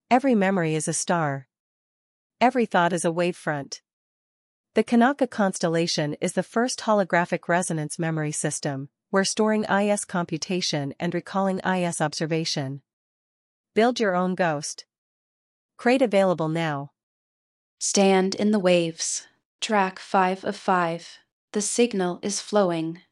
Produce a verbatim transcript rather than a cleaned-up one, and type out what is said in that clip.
Every memory is a star. Every thought is a wavefront. The Kanaka constellation is the first holographic resonance memory system, where storing I S computation and recalling I S observation. Build your own ghost. Crate available now. Stand in the waves. Track five of five. The signal is flowing.